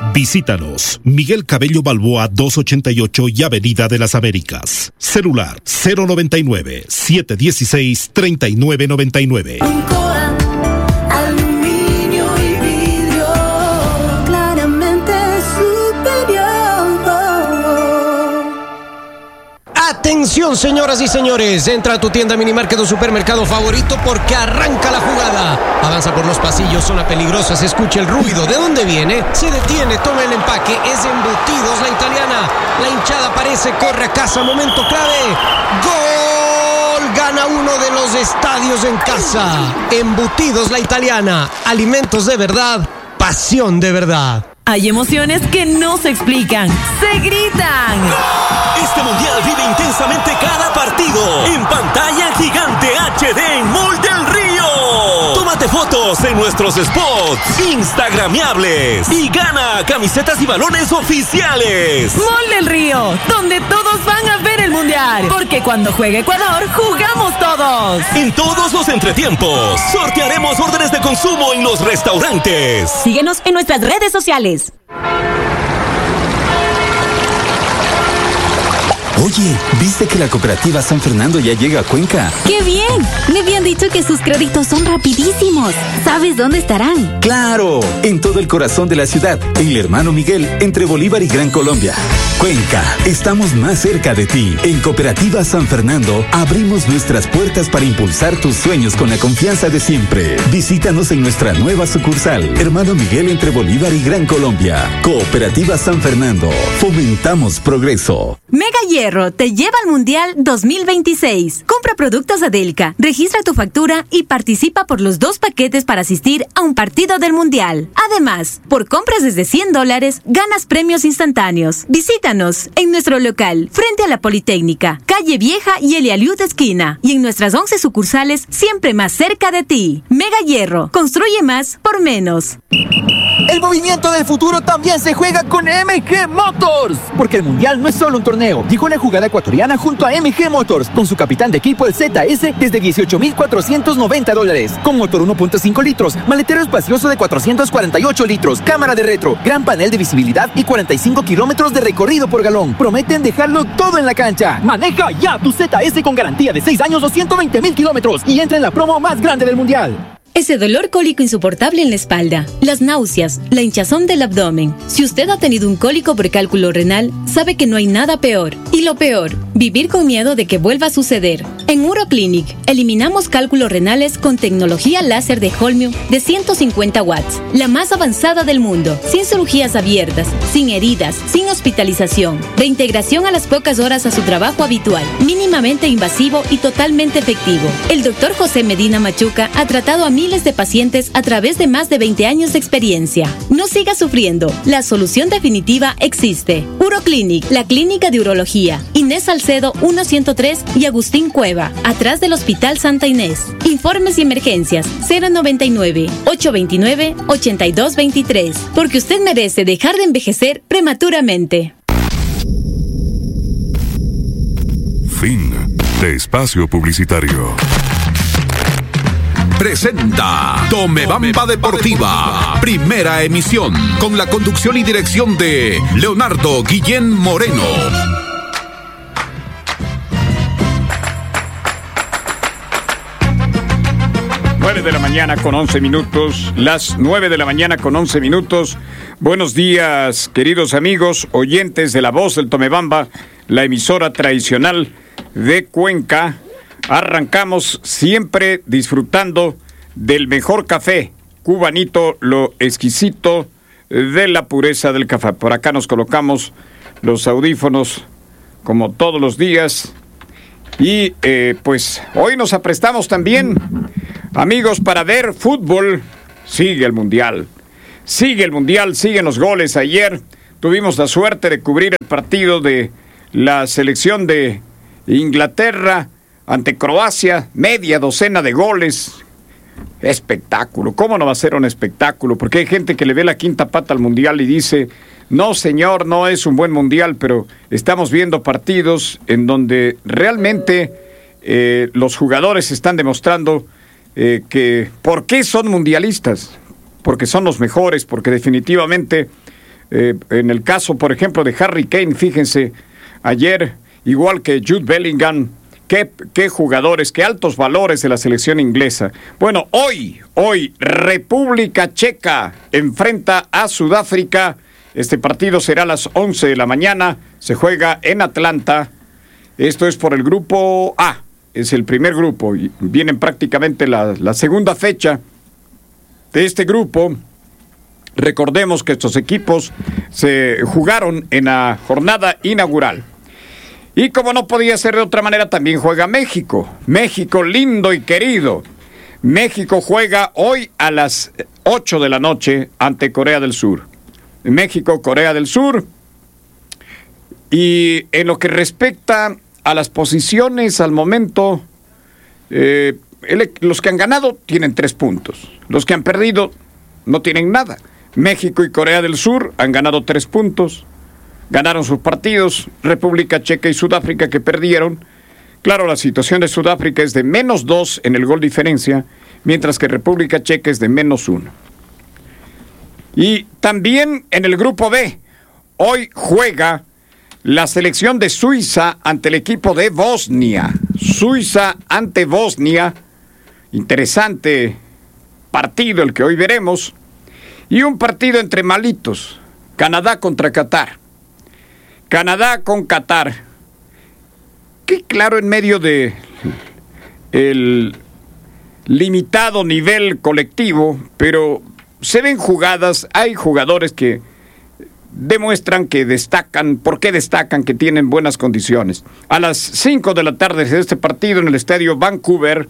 Visítanos, Miguel Cabello Balboa 288 y Avenida de las Américas. Celular 099-716-3999. Aluminio y vidrio, claramente superior. Atención, señoras y señores, entra a tu tienda, minimarket o supermercado favorito porque arranca la jugada. Avanza por los pasillos, zona peligrosa, se escucha el ruido. ¿De dónde viene? Se detiene, toma el empaque, es Embutidos La Italiana. La hinchada aparece, corre a casa, momento clave. ¡Gol! Gana uno de los estadios en casa. Embutidos La Italiana, alimentos de verdad, pasión de verdad. Hay emociones que no se explican, se gritan. Este mundial vive intensamente cada partido en pantalla gigante HD en Mall del Río. Tómate fotos en nuestros spots instagramiables y gana camisetas y balones oficiales. Mall del Río, donde todos van a ver el mundial. Porque cuando juega Ecuador, jugamos todos. En todos los entretiempos, sortearemos órdenes de consumo en los restaurantes. Síguenos en nuestras redes sociales. Oye, ¿viste que la cooperativa San Fernando ya llega a Cuenca? ¡Qué bien! Me habían dicho que sus créditos son rapidísimos. ¿Sabes dónde estarán? ¡Claro! En todo el corazón de la ciudad, en el Hermano Miguel, entre Bolívar y Gran Colombia. Cuenca, estamos más cerca de ti. En Cooperativa San Fernando, abrimos nuestras puertas para impulsar tus sueños con la confianza de siempre. Visítanos en nuestra nueva sucursal, Hermano Miguel, entre Bolívar y Gran Colombia. Cooperativa San Fernando, fomentamos progreso. Mega Hierro te lleva al Mundial 2026. Compra productos Adelca, registra tu factura y participa por los 2 paquetes para asistir a un partido del Mundial. Además, por compras desde $100, ganas premios instantáneos. Visítanos en nuestro local, frente a la Politécnica, Calle Vieja y Elialiud esquina. Y en nuestras 11 sucursales, siempre más cerca de ti. Mega Hierro, construye más por menos. El movimiento del futuro también se juega con MG Motors. Porque el Mundial no es solo un torneo. Llegó la jugada ecuatoriana junto a MG Motors, con su capitán de equipo, el ZS, desde $18,490. Con motor 1.5 litros, maletero espacioso de 448 litros, cámara de retro, gran panel de visibilidad y 45 kilómetros de recorrido por galón. Prometen dejarlo todo en la cancha. Maneja ya tu ZS con garantía de 6 años o 120,000 kilómetros y entra en la promo más grande del Mundial. Ese dolor cólico insoportable en la espalda, las náuseas, la hinchazón del abdomen. Si usted ha tenido un cólico por cálculo renal, sabe que no hay nada peor. Y lo peor, vivir con miedo de que vuelva a suceder. En Uroclinic, eliminamos cálculos renales con tecnología láser de Holmium de 150 watts, la más avanzada del mundo, sin cirugías abiertas, sin heridas, sin hospitalización, reintegración a las pocas horas a su trabajo habitual, mínimamente invasivo y totalmente efectivo. El Dr. José Medina Machuca ha tratado a miles de pacientes a través de más de 20 años de experiencia. No siga sufriendo. La solución definitiva existe. Uroclinic, la clínica de urología. Inés Salcedo 103 y Agustín Cueva, atrás del Hospital Santa Inés. Informes y emergencias 099-829-8223. Porque usted merece dejar de envejecer prematuramente. Fin de espacio publicitario. Presenta Tomebamba Deportiva, primera emisión, con la conducción y dirección de Leonardo Guillén Moreno. De la mañana con 11 minutos, las 9 de la mañana con 11 minutos. Buenos días, queridos amigos, oyentes de La Voz del Tomebamba, la emisora tradicional de Cuenca. Arrancamos siempre disfrutando del mejor café cubanito, lo exquisito de la pureza del café. Por acá nos colocamos los audífonos como todos los días y pues hoy nos aprestamos también, amigos, para ver fútbol. Sigue el Mundial, siguen los goles. Ayer tuvimos la suerte de cubrir el partido de la selección de Inglaterra ante Croacia, media docena de goles. Espectáculo. ¿Cómo no va a ser un espectáculo? Porque hay gente que le ve la quinta pata al Mundial y dice, no señor, no es un buen Mundial, pero estamos viendo partidos en donde realmente los jugadores están demostrando que ¿por qué son mundialistas? Porque son los mejores, porque definitivamente En el caso, por ejemplo, de Harry Kane, fíjense, ayer, igual que Jude Bellingham, qué jugadores, qué altos valores de la selección inglesa. Bueno, hoy, República Checa enfrenta a Sudáfrica. Este partido será a las 11 de la mañana, se juega en Atlanta. Esto es por el grupo A, es el primer grupo, y vienen prácticamente la segunda fecha de este grupo. Recordemos que estos equipos se jugaron en la jornada inaugural. Y como no podía ser de otra manera, también juega México. México lindo y querido. México juega hoy a las 8 de la noche ante Corea del Sur. México, Corea del Sur. Y en lo que respecta a las posiciones al momento, los que han ganado tienen 3 puntos. Los que han perdido no tienen nada. México y Corea del Sur han ganado 3 puntos. Ganaron sus partidos. República Checa y Sudáfrica, que perdieron. Claro, la situación de Sudáfrica es de -2 en el gol diferencia, mientras que República Checa es de -1. Y también en el grupo B, hoy juega la selección de Suiza ante el equipo de Bosnia. Suiza ante Bosnia. Interesante partido el que hoy veremos. Y un partido entre malitos. Canadá contra Qatar. Canadá con Qatar. Que claro, en medio de el limitado nivel colectivo, pero se ven jugadas, hay jugadores que demuestran que destacan, ¿por qué destacan? Que tienen buenas condiciones. A las 5 de la tarde de este partido en el estadio Vancouver,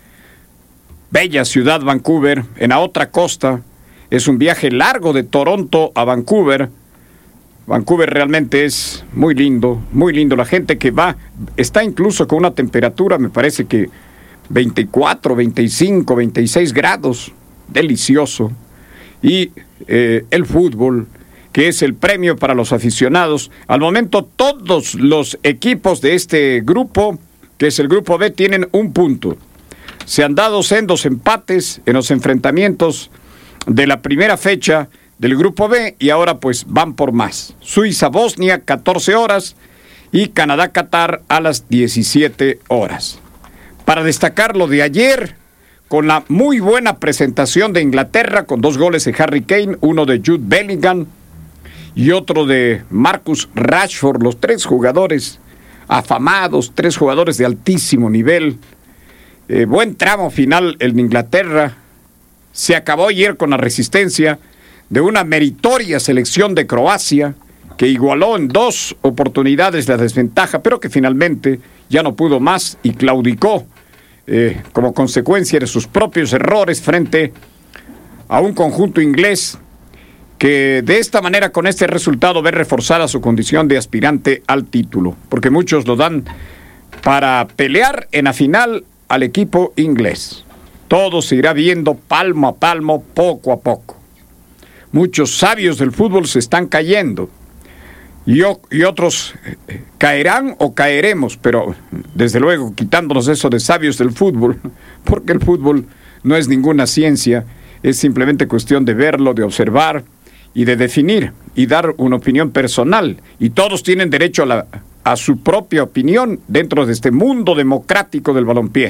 bella ciudad Vancouver, en la otra costa. Es un viaje largo de Toronto a Vancouver. Vancouver realmente es muy lindo, muy lindo. La gente que va está incluso con una temperatura, me parece que 24, 25, 26 grados. Delicioso. Y el fútbol, que es el premio para los aficionados. Al momento todos los equipos de este grupo, que es el grupo B, tienen 1 punto. Se han dado sendos empates en los enfrentamientos de la primera fecha del grupo B y ahora pues van por más. Suiza-Bosnia, 14 horas y Canadá-Qatar a las 17 horas. Para destacar lo de ayer, con la muy buena presentación de Inglaterra, con 2 goles de Harry Kane, uno de Jude Bellingham y otro de Marcus Rashford, los 3 jugadores afamados, 3 jugadores de altísimo nivel. Buen tramo final el de Inglaterra. Se acabó ayer con la resistencia de una meritoria selección de Croacia, que igualó en 2 oportunidades la desventaja, pero que finalmente ya no pudo más y claudicó como consecuencia de sus propios errores frente a un conjunto inglés que de esta manera, con este resultado, ve reforzada su condición de aspirante al título, porque muchos lo dan para pelear en la final al equipo inglés. Todo se irá viendo palmo a palmo, poco a poco. Muchos sabios del fútbol se están cayendo y otros caerán o caeremos, pero desde luego quitándonos eso de sabios del fútbol, porque el fútbol no es ninguna ciencia, es simplemente cuestión de verlo, de observar y de definir y dar una opinión personal. Y todos tienen derecho a su propia opinión dentro de este mundo democrático del balompié.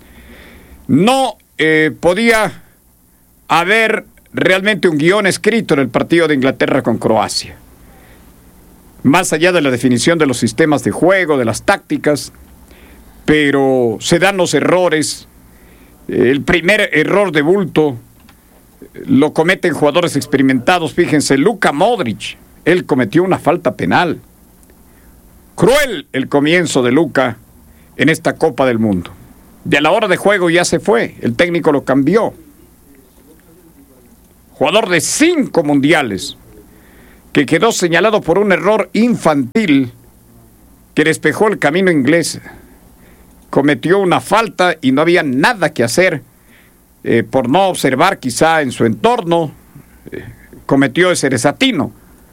No podía haber realmente un guión escrito en el partido de Inglaterra con Croacia. Más allá de la definición de los sistemas de juego, de las tácticas, pero se dan los errores. El primer error de bulto lo cometen jugadores experimentados. Fíjense, Luka Modric, él cometió una falta penal. Cruel el comienzo de Luka en esta Copa del Mundo. De a la hora de juego ya se fue, el técnico lo cambió. Jugador de 5 mundiales, que quedó señalado por un error infantil que despejó el camino inglés. Cometió una falta y no había nada que hacer por no observar quizá en su entorno. Cometió ese desatino.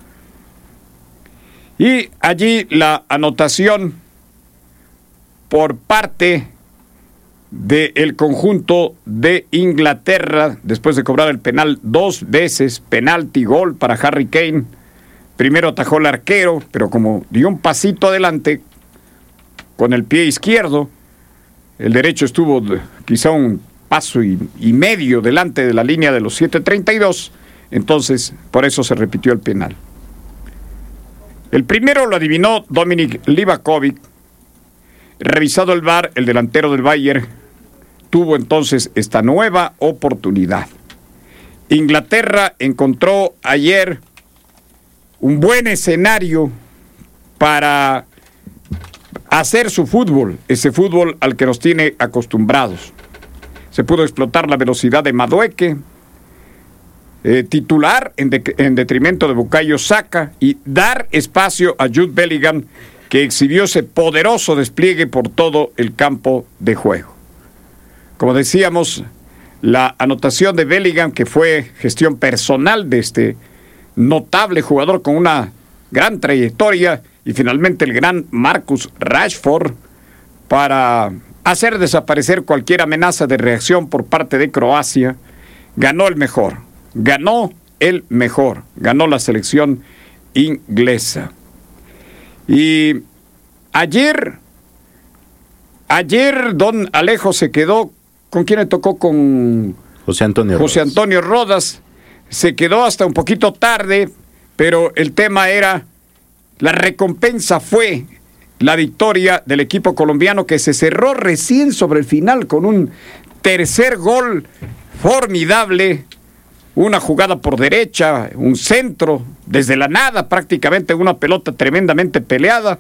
Y allí la anotación por parte del conjunto de Inglaterra, después de cobrar el penal 2 veces, penalti, gol para Harry Kane, primero atajó el arquero, pero como dio un pasito adelante con el pie izquierdo, el derecho estuvo quizá un paso y medio delante de la línea de los 7.32, entonces por eso se repitió el penal. El primero lo adivinó Dominik Livakovic. Revisado el VAR, el delantero del Bayern tuvo entonces esta nueva oportunidad. Inglaterra encontró ayer un buen escenario para hacer su fútbol, ese fútbol al que nos tiene acostumbrados. Se pudo explotar la velocidad de Madueke, titular en detrimento de Bukayo Saka, y dar espacio a Jude Bellingham, que exhibió ese poderoso despliegue por todo el campo de juego. Como decíamos, la anotación de Bellingham, que fue gestión personal de este notable jugador con una gran trayectoria, y finalmente el gran Marcus Rashford, para hacer desaparecer cualquier amenaza de reacción por parte de Croacia. Ganó el mejor, ganó la selección inglesa. Y ayer don Alejo se quedó, ¿con quién le tocó? Con José Antonio Rodas. Se quedó hasta un poquito tarde, pero el tema era, la recompensa fue la victoria del equipo colombiano, que se cerró recién sobre el final con un tercer gol formidable, una jugada por derecha, un centro desde la nada, prácticamente una pelota tremendamente peleada,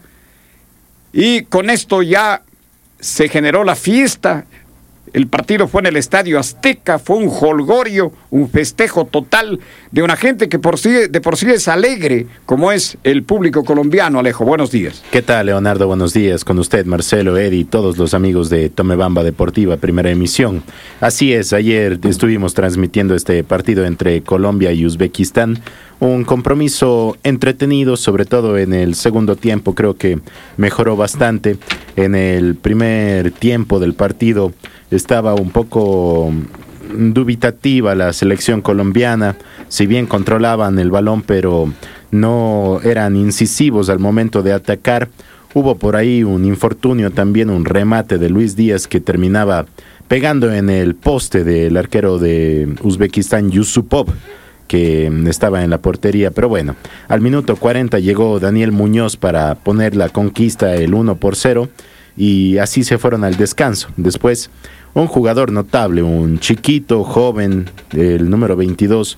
y con esto ya se generó la fiesta. El partido fue en el Estadio Azteca, fue un jolgorio, un festejo total de una gente que de por sí es alegre, como es el público colombiano. Alejo, buenos días. ¿Qué tal, Leonardo? Buenos días con usted, Marcelo, Eddie y todos los amigos de Tomebamba Deportiva, primera emisión. Así es, ayer estuvimos transmitiendo este partido entre Colombia y Uzbekistán, un compromiso entretenido, sobre todo en el segundo tiempo. Creo que mejoró bastante. En el primer tiempo del partido estaba un poco dubitativa la selección colombiana, si bien controlaban el balón, pero no eran incisivos al momento de atacar. Hubo por ahí un infortunio también, un remate de Luis Díaz que terminaba pegando en el poste del arquero de Uzbekistán, Yusupov, que estaba en la portería. Pero bueno, al minuto 40 llegó Daniel Muñoz para poner la conquista, el 1-0, y así se fueron al descanso. Después, un jugador notable, un chiquito, joven, el número 22,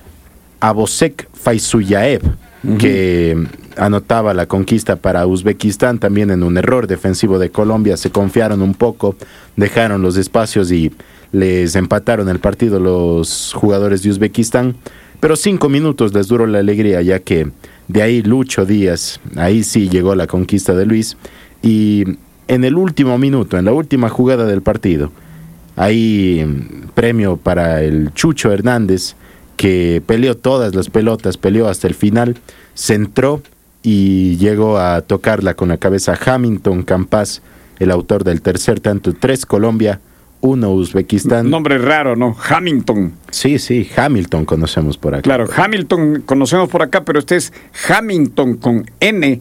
Abosek Faizullaev, que anotaba la conquista para Uzbekistán, también en un error defensivo de Colombia. Se confiaron un poco, dejaron los espacios y les empataron el partido los jugadores de Uzbekistán. Pero 5 minutos les duró la alegría, ya que de ahí Lucho Díaz, ahí sí llegó la conquista de Luis, y en el último minuto, en la última jugada del partido, ahí premio para el Chucho Hernández, que peleó todas las pelotas, peleó hasta el final, centró y llegó a tocarla con la cabeza Hamilton Campas, el autor del tercer tanto. 3 Colombia, 1 Uzbekistán. Nombre raro, ¿no? Hamilton. Sí, Hamilton conocemos por acá. Claro, Hamilton conocemos por acá, pero este es Hamilton con N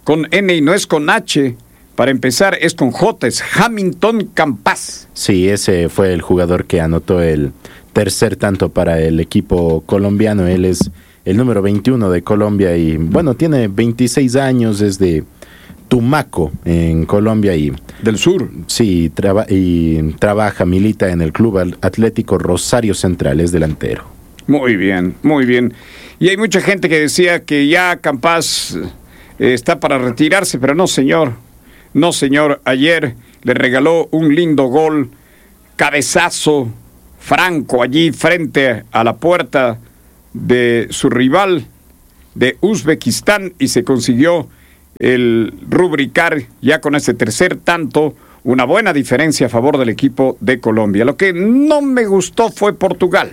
y no es con H. Para empezar, es con J, es Hamilton Campas. Sí, ese fue el jugador que anotó el tercer tanto para el equipo colombiano. Él es el número 21 de Colombia y, bueno, tiene 26 años, es de Tumaco, en Colombia. Y del sur. Sí, trabaja, milita en el Club Atlético Rosario Central, es delantero. Muy bien, muy bien. Y hay mucha gente que decía que ya Campas está para retirarse, pero no, señor. No, señor, ayer le regaló un lindo gol, cabezazo franco allí frente a la puerta de su rival de Uzbekistán, y se consiguió el rubricar ya con ese tercer tanto una buena diferencia a favor del equipo de Colombia. Lo que no me gustó fue Portugal.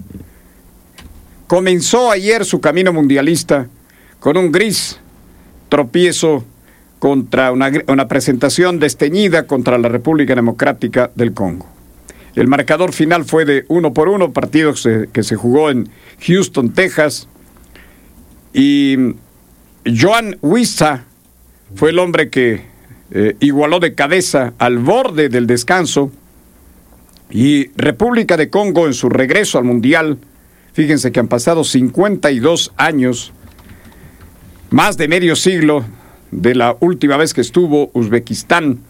Comenzó ayer su camino mundialista con un gris tropiezo contra una presentación desteñida contra la República Democrática del Congo. El marcador final fue de 1-1, partido que se jugó en Houston, Texas, y Joan Wissa fue el hombre que igualó de cabeza al borde del descanso. Y República de Congo en su regreso al Mundial, fíjense que han pasado 52 años, más de medio siglo de la última vez que estuvo Uzbekistán,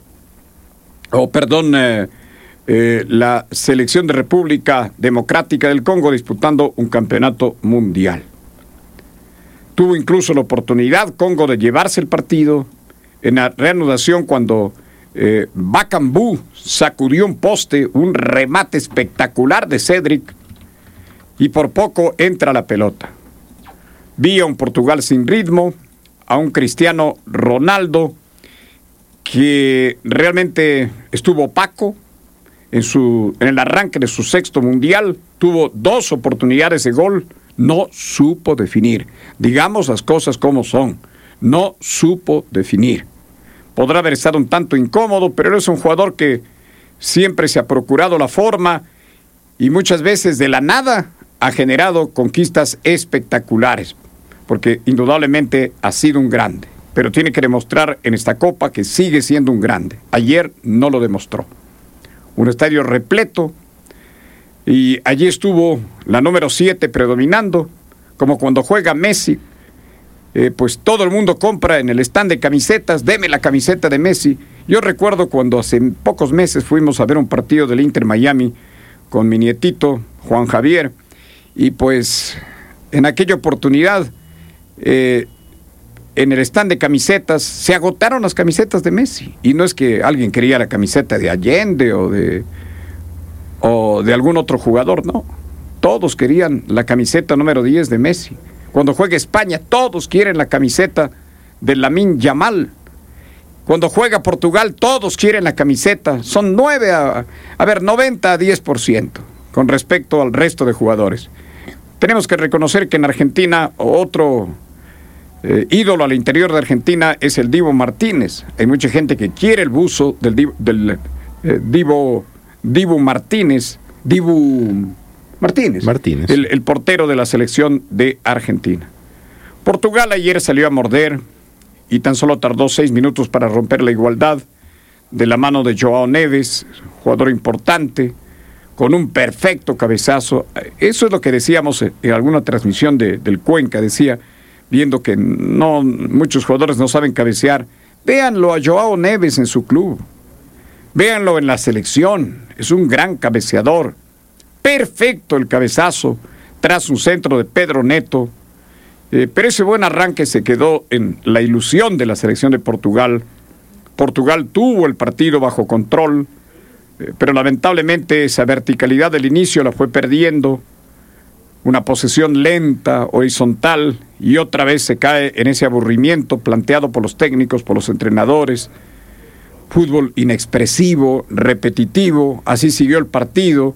la selección de República Democrática del Congo disputando un campeonato mundial. Tuvo incluso la oportunidad Congo de llevarse el partido en la reanudación cuando Bakambu sacudió un poste, un remate espectacular de Cedric, y por poco entra la pelota. Vi a un Portugal sin ritmo, a un Cristiano Ronaldo que realmente estuvo opaco en el arranque de su sexto mundial. Tuvo 2 oportunidades de gol, no supo definir. Digamos las cosas como son, no supo definir. Podrá haber estado un tanto incómodo, pero él es un jugador que siempre se ha procurado la forma y muchas veces de la nada ha generado conquistas espectaculares, porque indudablemente ha sido un grande, pero tiene que demostrar en esta Copa que sigue siendo un grande. Ayer no lo demostró. Un estadio repleto y allí estuvo la número 7 predominando, como cuando juega Messi. Pues todo el mundo compra en el stand de camisetas, deme la camiseta de Messi. Yo recuerdo cuando hace pocos meses fuimos a ver un partido del Inter Miami con mi nietito, Juan Javier, y pues en aquella oportunidad, en el stand de camisetas, se agotaron las camisetas de Messi, y no es que alguien quería la camiseta de Allende o de algún otro jugador, no, todos querían la camiseta número 10 de Messi. Cuando juega España, todos quieren la camiseta de Lamine Yamal. Cuando juega Portugal, todos quieren la camiseta. Son 90 a 10% con respecto al resto de jugadores. Tenemos que reconocer que en Argentina otro ídolo al interior de Argentina es el Dibu Martínez. Hay mucha gente que quiere el buzo del Dibu Martínez. Martínez. El portero de la selección de Argentina. Portugal ayer salió a morder y tan solo tardó 6 minutos para romper la igualdad de la mano de Joao Neves, jugador importante, con un perfecto cabezazo. Eso es lo que decíamos en alguna transmisión del Cuenca, decía, viendo que muchos jugadores no saben cabecear. Véanlo a Joao Neves en su club, véanlo en la selección, es un gran cabeceador. Perfecto el cabezazo tras un centro de Pedro Neto, pero ese buen arranque se quedó en la ilusión de la selección de Portugal. Portugal tuvo el partido bajo control, pero lamentablemente esa verticalidad del inicio la fue perdiendo. Una posesión lenta, horizontal, y otra vez se cae en ese aburrimiento planteado por los técnicos, por los entrenadores. Fútbol inexpresivo, repetitivo, así siguió el partido.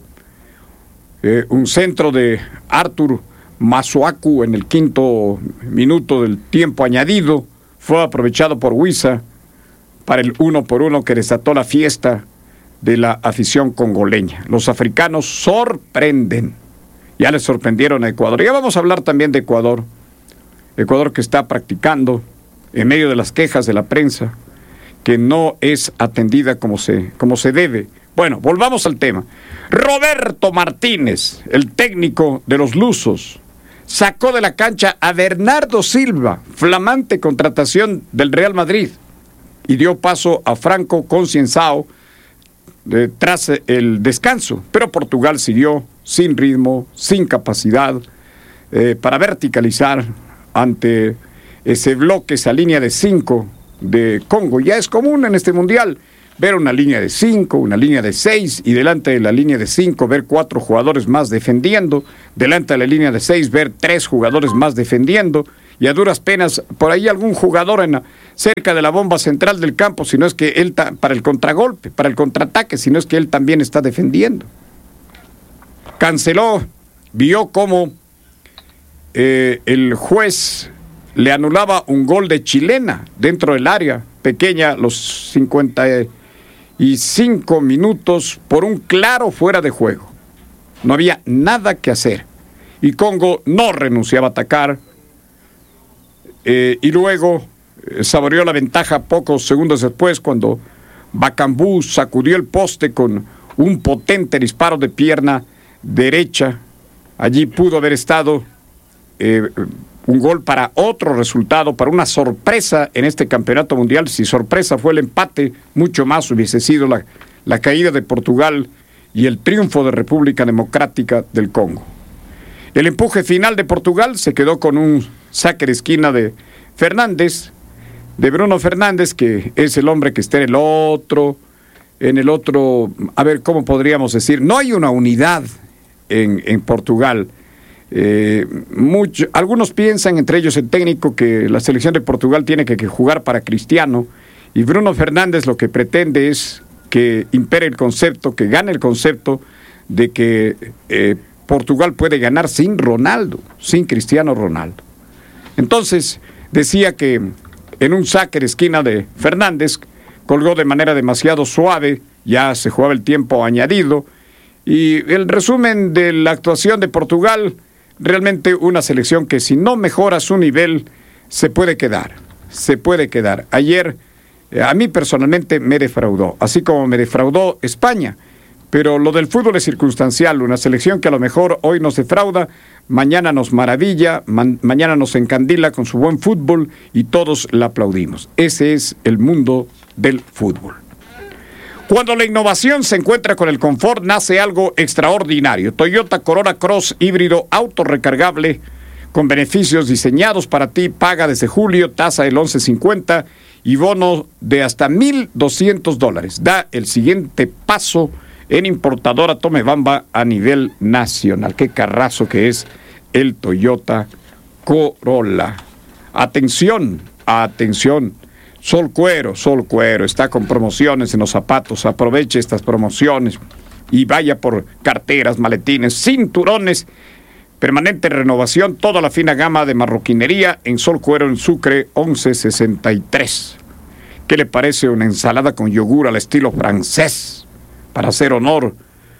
Un centro de Artur Masuaku en el 5º minuto del tiempo añadido fue aprovechado por Wissa para el 1-1 que desató la fiesta de la afición congoleña. Los africanos sorprenden. Ya les sorprendieron a Ecuador. Ya vamos a hablar también de Ecuador. Ecuador que está practicando en medio de las quejas de la prensa, que no es atendida como se debe. Bueno, volvamos al tema. Roberto Martínez, el técnico de los lusos, sacó de la cancha a Bernardo Silva, flamante contratación del Real Madrid, y dio paso a Franco Concienzao tras el descanso. Pero Portugal siguió sin ritmo, sin capacidad para verticalizar ante ese bloque, esa línea de 5 de Congo. Ya es común en este mundial ver una línea de 5, una línea de 6, y delante de la línea de 5 ver 4 jugadores más defendiendo, delante de la línea de 6 ver 3 jugadores más defendiendo, y a duras penas por ahí algún jugador cerca de la bomba central del campo, si no es que él para el contragolpe, para el contraataque, si no es que él también está defendiendo. Canceló, vio cómo el juez le anulaba un gol de chilena dentro del área pequeña los 55 minutos por un claro fuera de juego. No había nada que hacer y Congo no renunciaba a atacar. y luego saboreó la ventaja pocos segundos después cuando Bakambu sacudió el poste con un potente disparo de pierna derecha. Allí pudo haber estado un gol para otro resultado, para una sorpresa en este campeonato mundial. Si sorpresa fue el empate, mucho más hubiese sido la caída de Portugal y el triunfo de República Democrática del Congo. El empuje final de Portugal se quedó con un saque de esquina de Fernández, de Bruno Fernández, que es el hombre que está en el otro, a ver, ¿cómo podríamos decir? No hay una unidad en Portugal. Algunos piensan, entre ellos el técnico, que la selección de Portugal tiene que jugar para Cristiano, y Bruno Fernández lo que pretende es que impere el concepto, que gane el concepto de que Portugal puede ganar sin Ronaldo, sin Cristiano Ronaldo. Entonces decía que en un saque de esquina de Fernández colgó de manera demasiado suave, ya se jugaba el tiempo añadido, y el resumen de la actuación de Portugal, realmente una selección que si no mejora su nivel se puede quedar. Ayer a mí personalmente me defraudó, así como me defraudó España, pero lo del fútbol es circunstancial. Una selección que a lo mejor hoy nos defrauda, mañana nos maravilla, mañana nos encandila con su buen fútbol y todos la aplaudimos. Ese es el mundo del fútbol. Cuando la innovación se encuentra con el confort, nace algo extraordinario. Toyota Corolla Cross híbrido autorrecargable con beneficios diseñados para ti. Paga desde julio, tasa del 11.50 y bono de hasta $1,200. Da el siguiente paso en importadora Tomebamba a nivel nacional. Qué carrazo que es el Toyota Corolla. Atención. Sol Cuero está con promociones en los zapatos. Aproveche estas promociones y vaya por carteras, maletines, cinturones. Permanente renovación, toda la fina gama de marroquinería en Sol Cuero en Sucre 1163. ¿Qué le parece una ensalada con yogur al estilo francés? Para hacer honor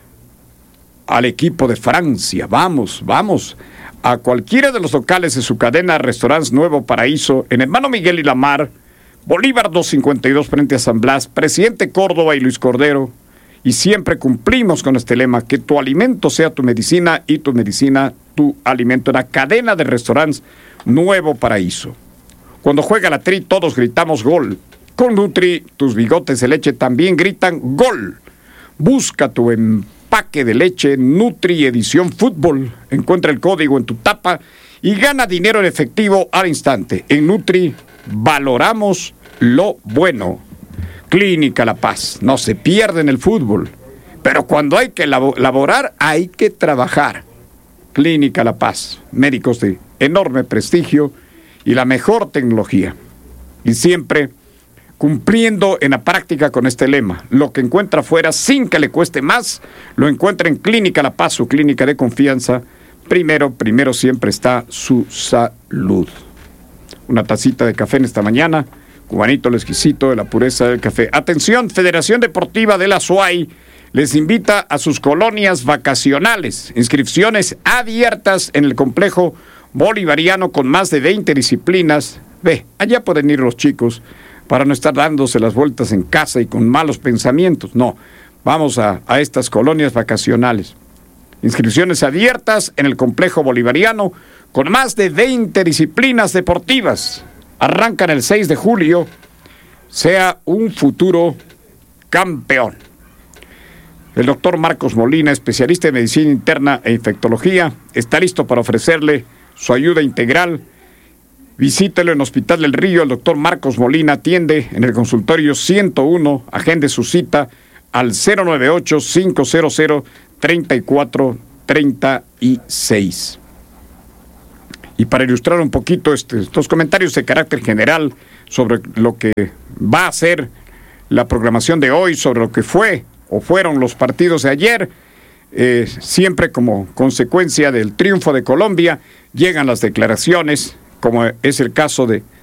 al equipo de Francia. Vamos a cualquiera de los locales de su cadena Restaurants Nuevo Paraíso en Hermano Miguel y La Mar, Bolívar 252 frente a San Blas, Presidente Córdoba y Luis Cordero. Y siempre cumplimos con este lema: que tu alimento sea tu medicina y tu medicina tu alimento. En la cadena de Restaurants Nuevo Paraíso. Cuando juega la Tri, todos gritamos gol. Con Nutri, tus bigotes de leche también gritan gol. Busca tu empaque de leche Nutri Edición Fútbol. Encuentra el código en tu tapa y gana dinero en efectivo al instante. En Nutri valoramos lo bueno. Clínica La Paz. No se pierde en el fútbol, pero cuando hay que laborar, hay que trabajar. Clínica La Paz. Médicos de enorme prestigio y la mejor tecnología. Y siempre cumpliendo en la práctica con este lema: lo que encuentra afuera sin que le cueste más, lo encuentra en Clínica La Paz, su clínica de confianza. Primero siempre está su salud. Una tacita de café en esta mañana, cubanito lo exquisito de la pureza del café. Atención, Federación Deportiva de la SUAY les invita a sus colonias vacacionales. Inscripciones abiertas en el complejo bolivariano con más de 20 disciplinas. Allá pueden ir los chicos para no estar dándose las vueltas en casa y con malos pensamientos. No, vamos a estas colonias vacacionales. Inscripciones abiertas en el complejo bolivariano con más de 20 disciplinas deportivas. Arrancan el 6 de julio. Sea un futuro campeón. El doctor Marcos Molina, especialista en medicina interna e infectología, está listo para ofrecerle su ayuda integral. Visítelo en Hospital del Río. El doctor Marcos Molina atiende en el consultorio 101. Agende su cita al 098-500-3436. Y para ilustrar un poquito estos comentarios de carácter general sobre lo que va a ser la programación de hoy, sobre lo que fue o fueron los partidos de ayer, siempre como consecuencia del triunfo de Colombia, llegan las declaraciones, como es el caso de